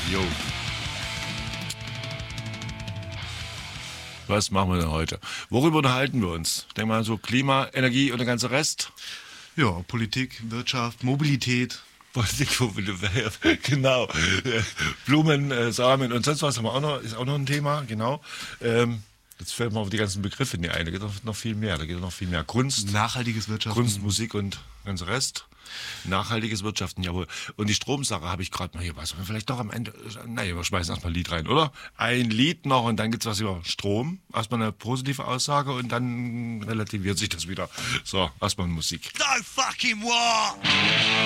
Jo. Was machen wir denn heute? Worüber unterhalten wir uns? Denk mal so Klima, Energie und der ganze Rest. Ja, Politik, Wirtschaft, Mobilität. Politik, genau. Blumen, Samen und sonst was haben wir auch noch, ist auch noch ein Thema, genau. Jetzt fällt mir auf die ganzen Begriffe nicht ein. Da geht noch viel mehr. Kunst, Nachhaltiges Wirtschaften. Kunst, Musik und der ganze Rest. Nachhaltiges Wirtschaften, jawohl. Und die Stromsache habe ich gerade mal hier. Was wir vielleicht doch am Ende. Nein, wir schmeißen erstmal ein Lied rein, oder? Ein Lied noch und dann gibt's was über Strom. Erstmal eine positive Aussage und dann relativiert sich das wieder. So, erstmal Musik. No fucking war!